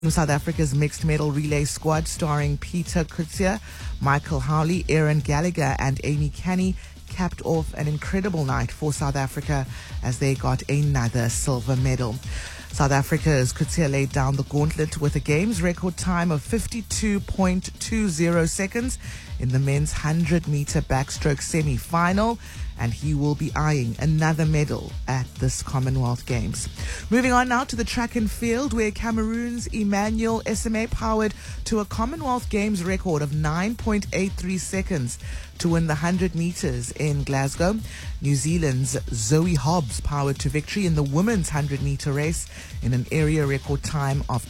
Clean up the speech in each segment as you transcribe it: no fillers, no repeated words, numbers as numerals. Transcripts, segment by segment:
South Africa's mixed medal relay squad starring Peter Coetzee, Michael Howley, Aaron Gallagher and Amy Canny capped off an incredible night for South Africa as they got another silver medal. South Africa's Coetzee laid down the gauntlet with a games record time of 52.20 seconds in the men's 100-meter backstroke semi-final, and he will be eyeing another medal at this Commonwealth Games. Moving on now to the track and field, where Cameroon's Emmanuel Esame powered to a Commonwealth Games record of 9.83 seconds to win the 100 meters in Glasgow. New Zealand's Zoe Hobbs powered to victory in the women's 100-meter race in an area record time of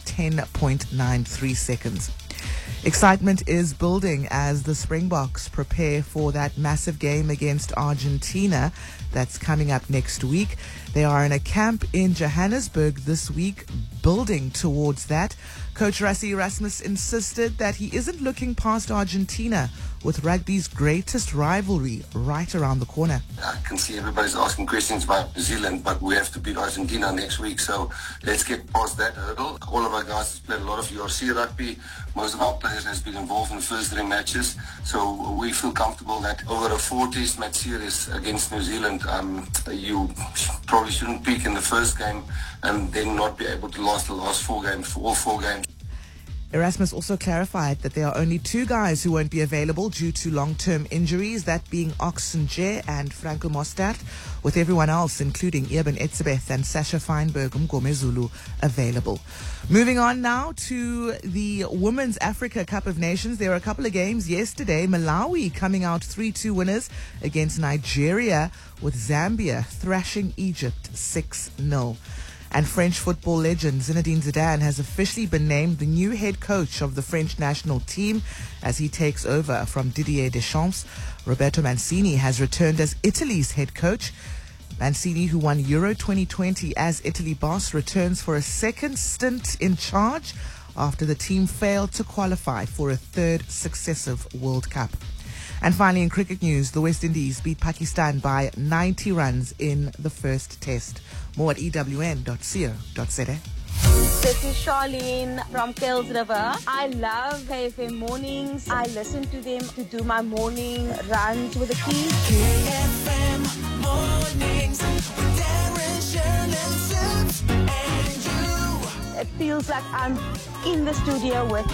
10.93 seconds. Excitement is building as the Springboks prepare for that massive game against Argentina that's coming up next week. They are in a camp in Johannesburg this week, building towards that. Coach Rassie Erasmus insisted that he isn't looking past Argentina, with rugby's greatest rivalry right around the corner. I can see everybody's asking questions about New Zealand, but we have to beat Argentina next week, so let's get past that hurdle. All of our guys have played a lot of URC rugby. Most of our players has been involved in the first 3 matches, so we feel comfortable that over a 4-test match series against New Zealand, you probably shouldn't peak in the first game and then not be able to last the last 4 games, for all 4 games. Erasmus also clarified that there are only 2 guys who won't be available due to long-term injuries, that being Oxen J and Franco Mostert, with everyone else, including Eben Etzebeth and Sasha Feinberg Mgomezulu, available. Moving on now to the Women's Africa Cup of Nations. There were a couple of games yesterday. Malawi coming out 3-2 winners against Nigeria, with Zambia thrashing Egypt 6-0. And French football legend Zinedine Zidane has officially been named the new head coach of the French national team as he takes over from Didier Deschamps. Roberto Mancini has returned as Italy's head coach. Mancini, who won Euro 2020 as Italy boss, returns for a second stint in charge after the team failed to qualify for a 3rd successive World Cup. And finally, in cricket news, the West Indies beat Pakistan by 90 runs in the first test. More at ewn.co.za. This is Charlene from Kells River. I love KFM mornings. I listen to them to do my morning runs with the kids. KFM mornings with Darren, Shirley, Sips, and you. It feels like I'm in the studio with